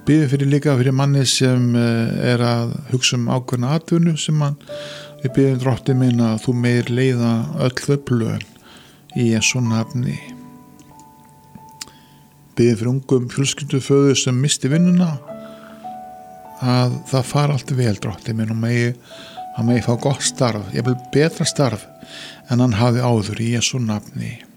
biðjum fyrir líka fyrir manni sem að hugsa ákveðna atvinnu sem við biðjum Drottinn minn að þú meir leiða öll þau plön í Jesú nafni. Biðjum fyrir ungum fjölskylduföður sem misti vinnuna að það fara allt vel Drottinn minn og hann megi fá gott starf, ég vil betra starf en hann hafi áður í Jesú nafni.